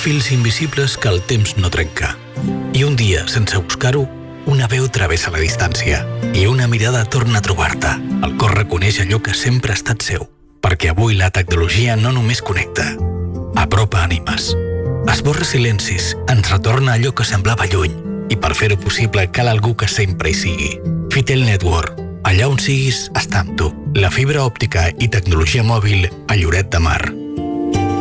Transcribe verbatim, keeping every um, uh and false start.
fils invisibles que el temps no trenca. I un dia, sense buscar-ho, una veu travessa la distància i una mirada torna a trobar-te. El cor reconeix allò que sempre ha estat seu, perquè avui la tecnologia no només connecta, apropa ànimes. Esborra silencis, ens retorna allò que semblava lluny, i per fer-ho possible cal algú que sempre hi sigui. Fitel Network. Allà on siguis, està amb tu. La fibra òptica i tecnologia mòbil a Lloret de Mar.